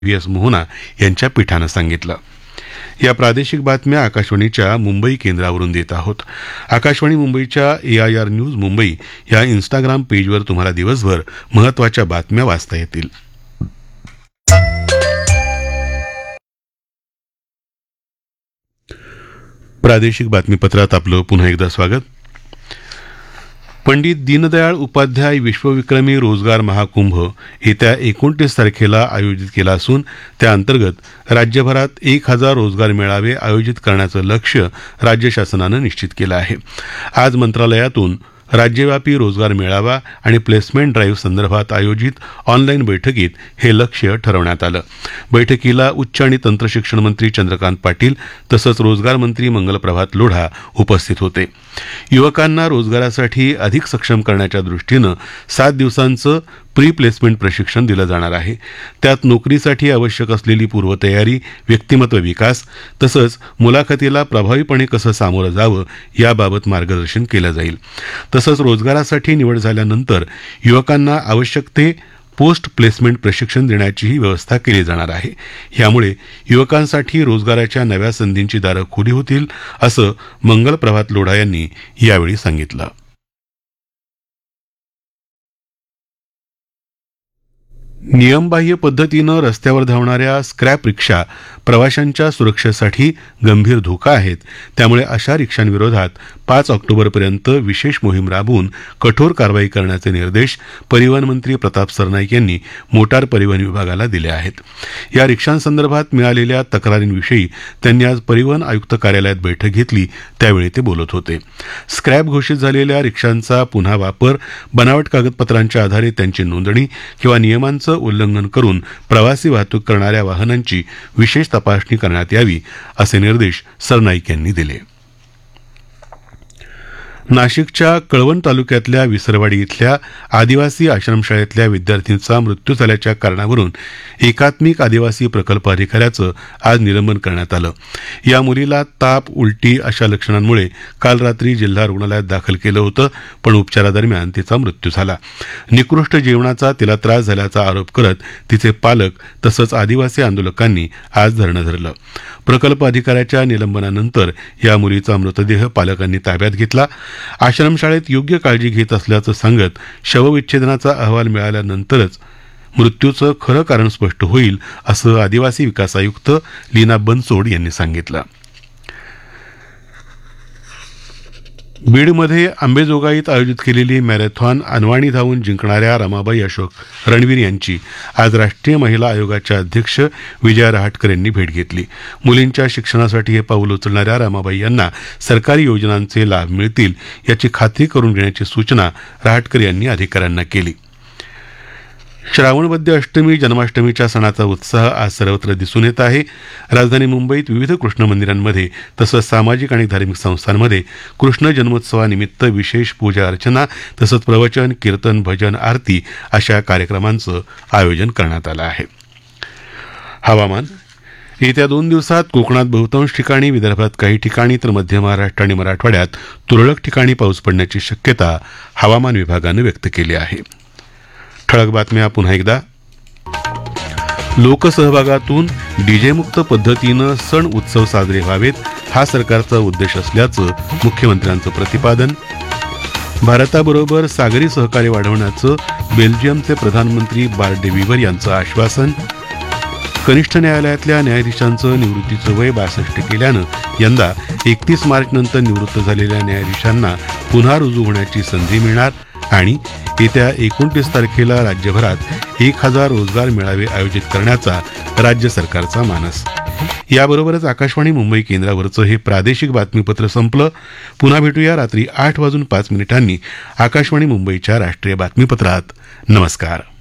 व्ही.एस. मोहना यांच्या पीठानं सांगितलं. या प्रादेशिक बातम्या आकाशवाणीच्या मुंबई केंद्रावरून देत आहोत. आकाशवाणी मुंबईच्या AIR न्यूज मुंबई या इन्स्टाग्राम पेजवर तुम्हाला दिवसभर महत्त्वाच्या बातम्या वाचता येतील. प्रादेशिक बातमीपत्रात आपलं पुन्हा एकदा स्वागत. पंडित दीनदयाळ उपाध्याय विश्वविक्रमी रोजगार महाकुंभ येत्या 29 तारखेला आयोजित केला असून त्याअंतर्गत राज्यभरात 1000 रोजगार मेळावे आयोजित करण्याचं लक्ष्य राज्य शासनानं निश्चित केलं आहे. आज मंत्रालयातून राज्यव्यापी रोजगार मेळावा आणि प्लेसमेंट ड्राईव्ह संदर्भात आयोजित ऑनलाईन बैठकीत हे लक्ष्य ठरवण्यात आलं. बैठकीला उच्च आणि तंत्रशिक्षण मंत्री चंद्रकांत पाटील तसंच रोजगार मंत्री मंगलप्रभात लोढा उपस्थित होते. युवकांना रोजगारासाठी अधिक सक्षम करण्याच्या दृष्टीनं 7 दिवसांचं प्री प्लेसमेंट प्रशिक्षण दिलं जाणार आहे. त्यात नोकरीसाठी आवश्यक असलेली पूर्वतयारी, व्यक्तिमत्व विकास तसंच मुलाखतीला प्रभावीपणे कसं सामोरं जावं याबाबत मार्गदर्शन केलं जाईल. तसंच रोजगारासाठी निवड झाल्यानंतर युवकांना आवश्यक ते पोस्ट प्लेसमेंट प्रशिक्षण देण्याचीही व्यवस्था केली जाणार आहे. यामुळे युवकांसाठी रोजगाराच्या नव्या संधींची दारं खुली होतील असं मंगलप्रभात लोढा यांनी यावेळी सांगितलं. नियमबाह्य पद्धतीनं रस्त्यावर धावणाऱ्या स्क्रॅप रिक्षा प्रवाशांच्या सुरक्षेसाठी गंभीर धोका आहेत. त्यामुळे अशा रिक्षांविरोधात 5 ऑक्टोबरपर्यंत विशेष मोहीम राबवून कठोर कारवाई करण्याचे निर्देश परिवहन मंत्री प्रताप सरनाईक यांनी मोटार परिवहन विभागाला दिले आहेत. या रिक्षांसंदर्भात मिळालेल्या तक्रारींविषयी त्यांनी आज परिवहन आयुक्त कार्यालयात बैठक घेतली. त्यावेळी ते बोलत होते. स्क्रॅप घोषित झालेल्या रिक्षांचा पुन्हा वापर, बनावट कागदपत्रांच्या आधारे त्यांची नोंदणी किंवा नियमांचं उल्लंघन करून प्रवासी वाहतूक करणाऱ्या वाहनांची विशेष तपासणी करण्यात यावी असे निर्देश सरनाईक यांनी दिले. नाशिकच्या कळवण तालुक्यातल्या विसरवाडी इथल्या आदिवासी आश्रमशाळेतल्या विद्यार्थींचा मृत्यू झाल्याच्या कारणावरून एकात्मिक आदिवासी प्रकल्प अधिकाऱ्याचं आज निलंबन करण्यात आलं. या मुलीला ताप, उलटी अशा लक्षणांमुळे काल रात्री जिल्हा रुग्णालयात दाखल केलं होतं, पण उपचारादरम्यान तिचा मृत्यू झाला. निकृष्ट जेवणाचा तिला त्रास झाल्याचा आरोप करत तिचे पालक तसंच आदिवासी आंदोलकांनी आज धरणं धरलं. प्रकल्प अधिकाऱ्याच्या निलंबनानंतर या मुलीचा मृतदेह पालकांनी ताब्यात घेतला. आश्रमशाळेत योग्य काळजी घेत असल्याचं सांगत शवविच्छेदनाचा अहवाल मिळाल्यानंतरच मृत्यूचं खरं कारण स्पष्ट होईल असं आदिवासी विकास आयुक्त लीना बनसोड यांनी सांगितलं. बीडमध्ये अंबेजोगाईत आयोजित केलेली मॅरेथॉन अनवाणी धावून जिंकणाऱ्या रमाबाई अशोक रणवीर यांची आज राष्ट्रीय महिला आयोगाच्या अध्यक्ष विजया रहाटकर यांनी भेट घेतली. मुलींच्या शिक्षणासाठी हे पाऊल उचलणाऱ्या रमाबाई यांना सरकारी योजनांचे लाभ मिळतील याची खात्री करून घेण्याची सूचना रहाटकर यांनी अधिकाऱ्यांना केली. श्रावणवद्य अष्टमी जन्माष्टमीच्या सणाचा उत्साह आज सर्वत्र दिसून येत आहे. राजधानी मुंबईत विविध कृष्ण मंदिरांमध्ये तसंच सामाजिक आणि धार्मिक संस्थांमध्ये कृष्ण जन्मोत्सवानिमित्त विशेष पूजा अर्चना तसंच प्रवचन, कीर्तन, भजन, आरती अशा कार्यक्रमांचं आयोजन करण्यात आलं आहे. हवामान. येत्या 2 दिवसात कोकणात बहुतांश ठिकाणी, विदर्भात काही ठिकाणी तर मध्य महाराष्ट्र आणि मराठवाड्यात तुरळक ठिकाणी पाऊस पडण्याची शक्यता हवामान विभागानं व्यक्त केली आहे. ठळक बातम्या पुन्हा एकदा. लोकसहभागातून डीजेमुक्त पद्धतीनं सण उत्सव साजरे व्हावेत हा सरकारचा उद्देश असल्याचं मुख्यमंत्र्यांचं प्रतिपादन. भारताबरोबर सागरी सहकार्य वाढवण्याचं बेल्जियमचे प्रधानमंत्री बार्ट डे वीवर यांचं आश्वासन. कनिष्ठ न्यायालयातल्या न्यायाधीशांचं निवृत्तीचं वय 62 केल्यानं यंदा 31 मार्चनंतर निवृत्त झालेल्या न्यायाधीशांना पुन्हा रुजू होण्याची संधी मिळणार. आणि येत्या 29 तारखेला राज्यभरात 1000 रोजगार मेळावे आयोजित करण्याचा राज्य सरकारचा मानस. याबरोबरच आकाशवाणी मुंबई केंद्रावरचं हे प्रादेशिक बातमीपत्र संपलं. पुन्हा भेटूया रात्री 8:05 आकाशवाणी मुंबईच्या राष्ट्रीय बातमीपत्रात. नमस्कार.